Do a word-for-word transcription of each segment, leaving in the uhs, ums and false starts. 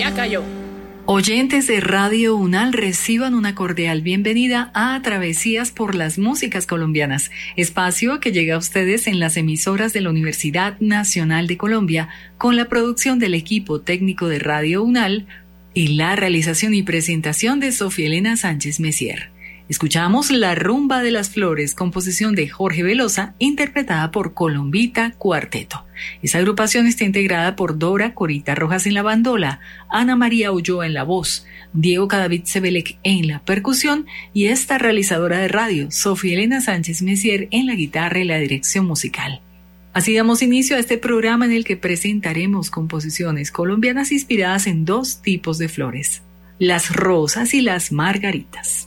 ya cayó. Oyentes de Radio UNAL, reciban una cordial bienvenida a Travesías por las Músicas Colombianas, espacio que llega a ustedes en las emisoras de la Universidad Nacional de Colombia, con la producción del equipo técnico de Radio UNAL y la realización y presentación de Sofía Elena Sánchez Messier. Escuchamos La Rumba de las Flores, composición de Jorge Velosa, interpretada por Colombita Cuarteto. Esa agrupación está integrada por Dora Corita Rojas en la bandola, Ana María Ulloa en la voz, Diego Cadavid Sebelec en la percusión y esta realizadora de radio, Sofía Elena Sánchez Messier, en la guitarra y la dirección musical. Así damos inicio a este programa en el que presentaremos composiciones colombianas inspiradas en dos tipos de flores, las rosas y las margaritas.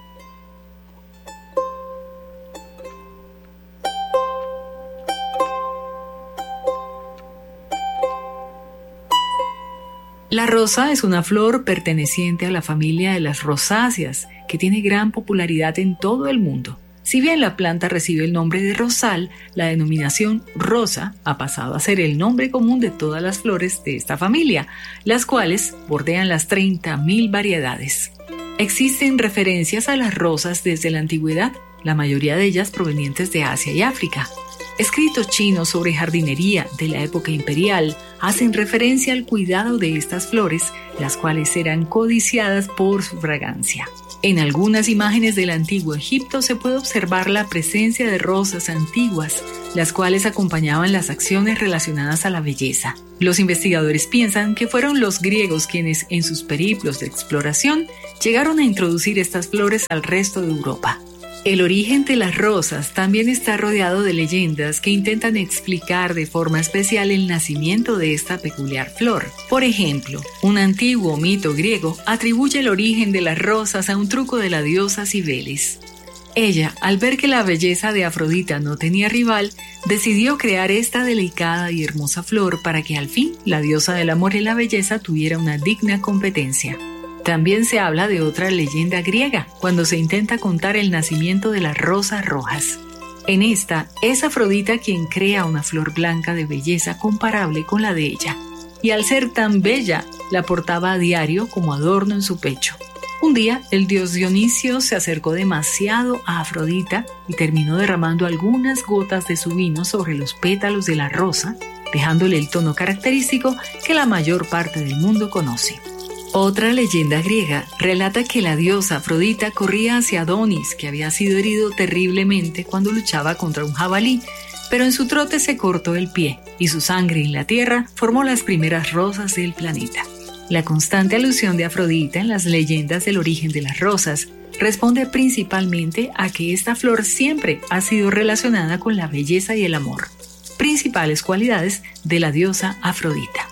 La rosa es una flor perteneciente a la familia de las rosáceas, que tiene gran popularidad en todo el mundo. Si bien la planta recibe el nombre de rosal, la denominación rosa ha pasado a ser el nombre común de todas las flores de esta familia, las cuales bordean las treinta mil variedades. Existen referencias a las rosas desde la antigüedad, la mayoría de ellas provenientes de Asia y África. Escritos chinos sobre jardinería de la época imperial hacen referencia al cuidado de estas flores, las cuales eran codiciadas por su fragancia. En algunas imágenes del antiguo Egipto se puede observar la presencia de rosas antiguas, las cuales acompañaban las acciones relacionadas a la belleza. Los investigadores piensan que fueron los griegos quienes, en sus periplos de exploración, llegaron a introducir estas flores al resto de Europa. El origen de las rosas también está rodeado de leyendas que intentan explicar de forma especial el nacimiento de esta peculiar flor. Por ejemplo, un antiguo mito griego atribuye el origen de las rosas a un truco de la diosa Cibeles. Ella, al ver que la belleza de Afrodita no tenía rival, decidió crear esta delicada y hermosa flor para que al fin la diosa del amor y la belleza tuviera una digna competencia. También se habla de otra leyenda griega, cuando se intenta contar el nacimiento de las rosas rojas. En esta, es Afrodita quien crea una flor blanca de belleza comparable con la de ella, y al ser tan bella, la portaba a diario como adorno en su pecho. Un día, el dios Dionisio se acercó demasiado a Afrodita y terminó derramando algunas gotas de su vino sobre los pétalos de la rosa, dejándole el tono característico que la mayor parte del mundo conoce. Otra leyenda griega relata que la diosa Afrodita corría hacia Adonis, que había sido herido terriblemente cuando luchaba contra un jabalí, pero en su trote se cortó el pie y su sangre en la tierra formó las primeras rosas del planeta. La constante alusión de Afrodita en las leyendas del origen de las rosas responde principalmente a que esta flor siempre ha sido relacionada con la belleza y el amor, principales cualidades de la diosa Afrodita.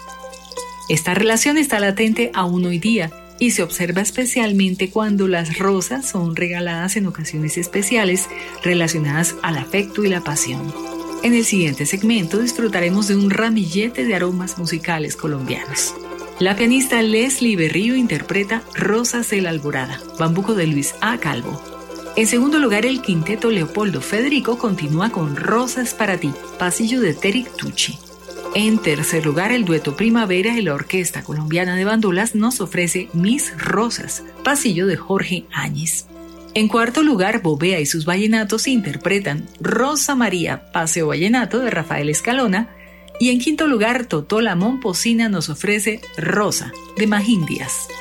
Esta relación está latente aún hoy día y se observa especialmente cuando las rosas son regaladas en ocasiones especiales relacionadas al afecto y la pasión. En el siguiente segmento disfrutaremos de un ramillete de aromas musicales colombianos. La pianista Leslie Berrío interpreta Rosas de la Alborada, bambuco de Luis A. Calvo. En segundo lugar, el quinteto Leopoldo Federico continúa con Rosas para ti, pasillo de Terik Tucci. En tercer lugar, el dueto Primavera y la Orquesta Colombiana de Bandolas nos ofrece Mis Rosas, pasillo de Jorge Áñez. En cuarto lugar, Bovea y sus vallenatos interpretan Rosa María, Paseo Vallenato de Rafael Escalona. Y en quinto lugar, Totó la Momposina nos ofrece Rosa, de Magín Díaz.